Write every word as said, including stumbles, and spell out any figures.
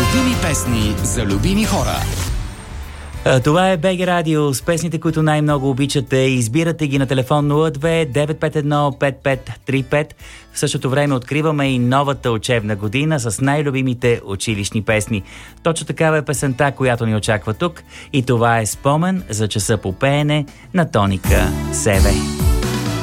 Любими песни за любими хора. Това е БГ Радио с песните, които най-много обичате. Избирате ги на телефон нула две девет пет едно пет пет три пет. В същото време откриваме и новата учебна година с най-любимите училищни песни. Точно такава е песента, която ни очаква тук. И това е спомен за часа по пеене на Тоника Севе.